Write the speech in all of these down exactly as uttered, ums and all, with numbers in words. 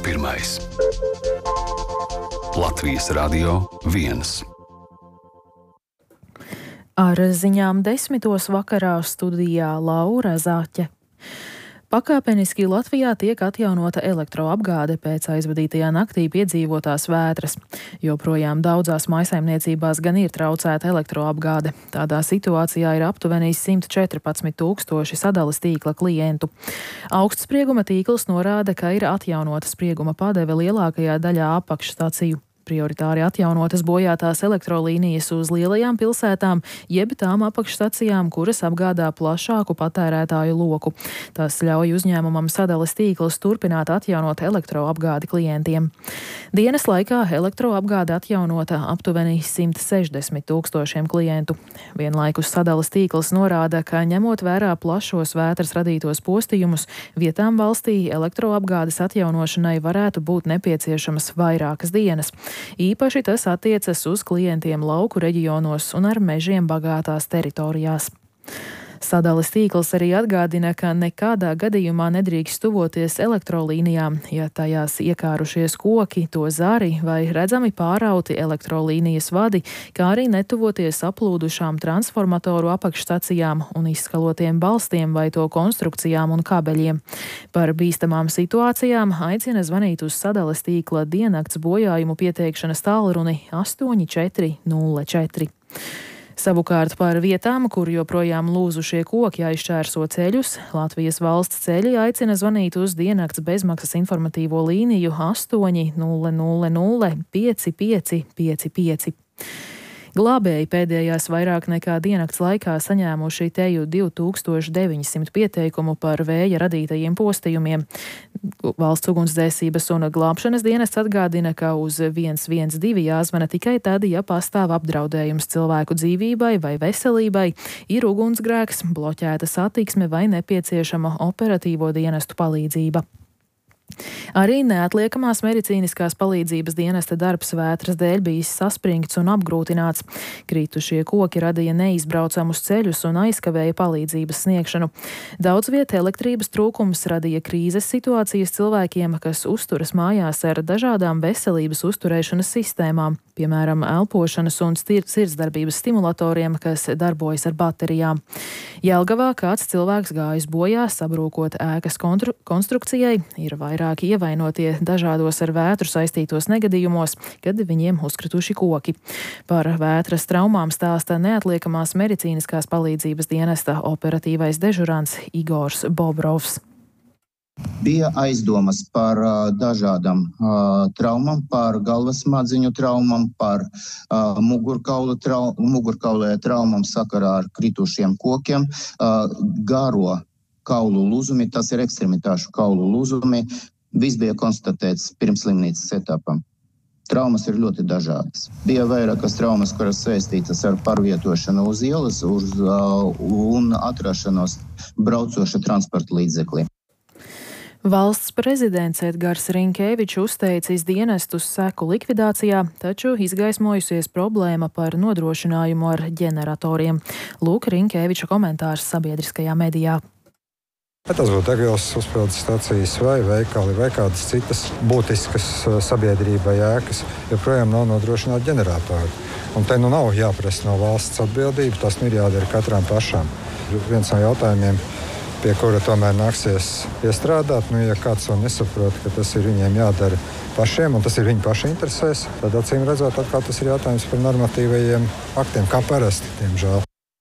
pirmais. Latvijas Radio viens. Ar ziņām desmitos vakarā studijā Laura Zāķe. Pakāpeniski Latvijā tiek atjaunota elektroapgāde pēc aizvadītajā naktī piedzīvotās vētras. Joprojām daudzās mājsaimniecībās gan ir traucēta elektroapgāde. Tādā situācijā ir aptuveni simt četrpadsmit tūkstoši sadales tīkla klientu. Augstsprieguma tīkls norāda, ka ir atjaunota sprieguma padeve lielākajā daļā apakšstaciju. Prioritāri atjaunotas bojātās elektrolīnijas uz lielajām pilsētām, jeb tām apakšstacijām, kuras apgādā plašāku patērētāju loku. Tas ļauj uzņēmumam sadales tīklus turpināt atjaunot elektroapgādi klientiem. Dienas laikā elektroapgāde atjaunota aptuveni simt sešdesmit tūkstošiem klientu. Vienlaikus sadales tīkls norāda, ka ņemot vērā plašos vētras radītos postījumus, vietām valstī elektroapgādes atjaunošanai varētu būt nepieciešamas vairākas dienas. Īpaši tas attiecas uz klientiem lauku reģionos un ar mežiem bagātās teritorijās. Sadales tīkls arī atgādina, ka nekādā gadījumā nedrīkst tuvoties elektrolīnijām, ja tajās iekārušies koki, to zari vai redzami pārauti elektrolīnijas vadi, kā arī netuvoties aplūdušām transformatoru apakšstacijām un izskalotiem balstiem vai to konstrukcijām un kabeļiem. Par bīstamām situācijām aicina zvanīt uz sadales tīkla diennakts bojājumu pieteikšanas tālruni astoņi četri nulle četri. Savukārt par vietām, kur joprojām lūzušie koki aizšķērso ceļus, Latvijas valsts ceļi aicina zvanīt uz diennakts bezmaksas informatīvo līniju astoņi nulle nulle nulle pieci pieci pieci pieci. Glābēji pēdējās vairāk nekā diennakts laikā saņēmuši teju divi tūkstoši deviņsimt pieteikumu par vēja radītajiem postījumiem. Valsts ugunsdzēsības un glābšanas dienests atgādina, ka uz viens viens divi jāzvana tikai tad, ja pastāv apdraudējums cilvēku dzīvībai vai veselībai, ir ugunsgrēks, bloķēta satiksme vai nepieciešama operatīvo dienestu palīdzība. Arī neatliekamās medicīniskās palīdzības dienesta darbs vētras dēļ bijis saspringts un apgrūtināts. Kritušie koki radīja neizbraucamus ceļus un aizkavēja palīdzības sniegšanu. Daudz vietā elektrības trūkums radīja krīzes situācijas cilvēkiem, kas uzturas mājās ar dažādām veselības uzturēšanas sistēmām, piemēram, elpošanas un sirdsdarbības stimulatoriem, kas darbojas ar baterijām. Jelgavā kāds cilvēks gājis bojā, sabrūkot ēkas kontru- konstrukcijai, ir vairāki ievainotie dažādos ar vētru saistītos negadījumos, kad viņiem uzkrituši koki. Par vētras traumām stāsta neatliekamās medicīniskās palīdzības dienesta operatīvais dežurants Igors Bobrovs. Bija aizdomas par uh, dažādām uh, traumām, par galvas smadziņu traumām, par uh, mugurkaula trau, mugurkaulē traumām sakarā ar kritušiem kokiem, uh, garo kaulu lūzumi, tas ir ekstremitāšu kaulu lūzumi. Viss bija konstatēts pirms slimnīcas etapam. Traumas ir ļoti dažādas. Bija vairākas traumas, kuras saistītas ar pārvietošanu uz ielas uz, uh, un atrašanos braucoša transporta līdzeklī. Valsts prezidents Edgars Rinkēvičs uzteicis dienestus seku likvidācijā, taču izgaismojusies problēma par nodrošinājumu ar ģeneratoriem. Lūk, Rinkēviča komentārs sabiedriskajā medijā. Tas būtu degvielas uzpildes stacijas vai veikali vai kādas citas būtiskas sabiedrībai ēkas, joprojām nav nodrošināti ģeneratori. Un te nu nav jāprasa no valsts atbildība, tas nu ir jādara katram pašam. Viens no jautājumiem, pie kura tomēr nāksies iestrādāt, nu, ja kāds to nesaprot, ka tas ir viņiem jādara pašiem, un tas ir viņu paši interesēs, tad acīm redzot, atkal tas ir jautājums par normatīvajiem aktiem, kā parasti, diemžēl.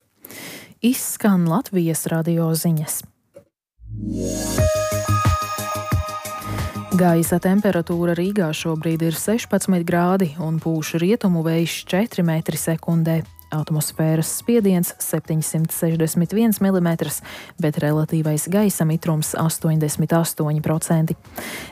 Izskan Latvijas radio ziņas. Gaisa temperatūra Rīgā šobrīd ir sešpadsmit grādi un pūš rietumu vējš četri metri sekundē. Atmosfēras spiediens septiņsimt sešdesmit viens milimetrs, bet relatīvais gaisa mitrums astoņdesmit astoņi procenti.